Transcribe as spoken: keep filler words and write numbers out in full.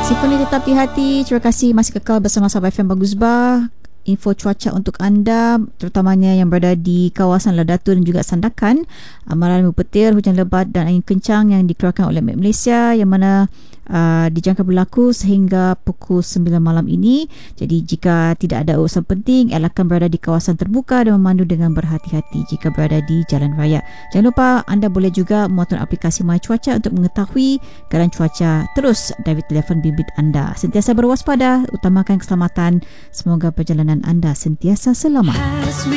Simfoni tetap di hati. Terima kasih masih kekal bersama Sabah F M Bagusbah. Info cuaca untuk anda, terutamanya yang berada di kawasan Ladatu dan juga Sandakan. Amaran petir, hujan lebat dan angin kencang yang dikeluarkan oleh Met Malaysia, yang mana uh, dijangka berlaku sehingga pukul sembilan malam ini. Jadi jika tidak ada urusan penting, elakkan berada di kawasan terbuka dan memandu dengan berhati-hati jika berada di jalan raya. Jangan lupa anda boleh juga muatan aplikasi My Cuaca untuk mengetahui keadaan cuaca terus dari telefon bimbit anda. Sentiasa berwaspada, utamakan keselamatan. Semoga perjalanan anda sentiasa selamat.